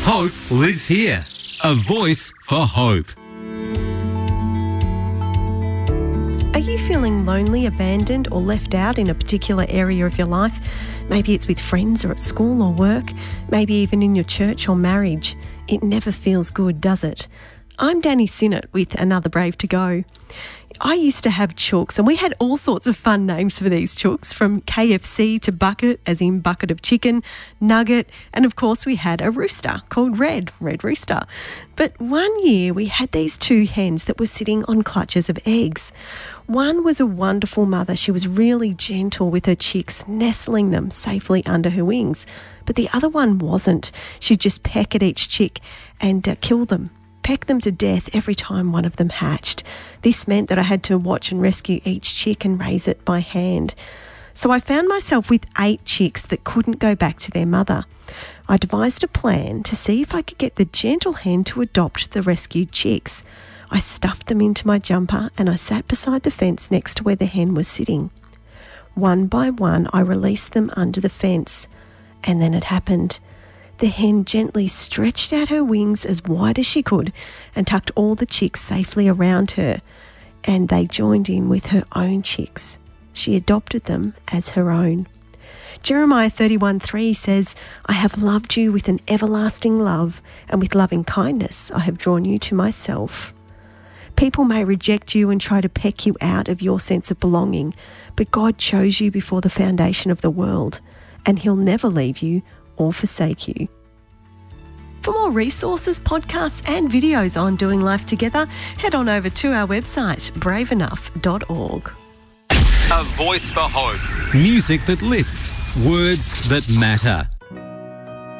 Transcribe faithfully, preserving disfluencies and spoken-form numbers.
Hope lives here. A voice for hope. Are you feeling lonely, abandoned or left out in a particular area of your life? Maybe it's with friends or at school or work, maybe even in your church or marriage. It never feels good, does it? I'm Danny Sinnott with Another Brave to Go. I used to have chooks, and we had all sorts of fun names for these chooks, from K F C to Bucket, as in bucket of chicken, Nugget, and of course we had a rooster called Red, Red Rooster. But one year we had these two hens that were sitting on clutches of eggs. One was a wonderful mother. She was really gentle with her chicks, nestling them safely under her wings. But the other one wasn't. She'd just peck at each chick and uh, kill them. Peck them to death every time one of them hatched. This meant that I had to watch and rescue each chick and raise it by hand. So I found myself with eight chicks that couldn't go back to their mother. I devised a plan to see if I could get the gentle hen to adopt the rescued chicks. I stuffed them into my jumper and I sat beside the fence next to where the hen was sitting. One by one, I released them under the fence. And then it happened. The hen gently stretched out her wings as wide as she could and tucked all the chicks safely around her, and they joined in with her own chicks. She adopted them as her own. Jeremiah thirty-one three says, "I have loved you with an everlasting love, and with loving kindness I have drawn you to myself." People may reject you and try to peck you out of your sense of belonging, but God chose you before the foundation of the world, and He'll never leave you or forsake you. For more resources, podcasts and videos on doing life together, head on over to our website, brave enough dot org. A voice for hope. Music that lifts. Words that matter.